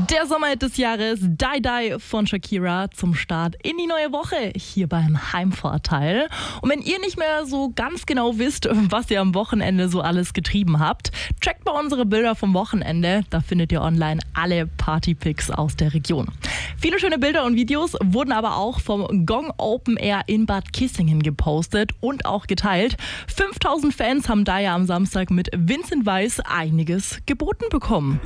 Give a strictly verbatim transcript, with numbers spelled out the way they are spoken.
Der Sommerhit des Jahres, Die Die von Shakira, zum Start in die neue Woche hier beim Heimvorteil. Und wenn ihr nicht mehr so ganz genau wisst, was ihr am Wochenende so alles getrieben habt, checkt mal unsere Bilder vom Wochenende. Da findet ihr online alle Partypics aus der Region. Viele schöne Bilder und Videos wurden aber auch vom Gong Open Air in Bad Kissingen gepostet und auch geteilt. fünftausend Fans haben da ja am Samstag mit Vincent Weiss einiges geboten bekommen.